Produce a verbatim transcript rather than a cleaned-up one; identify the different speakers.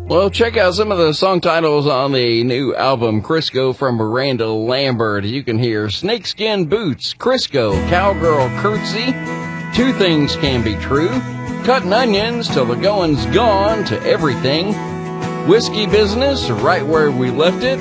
Speaker 1: Well, check out some of the song titles on the new album, Crisco, from Miranda Lambert. You can hear Snakeskin Boots, Crisco, Cowgirl Curtsy, Two Things Can Be True, Cutting Onions Till the Going's Gone to Everything, Whiskey Business, Right Where We Left It,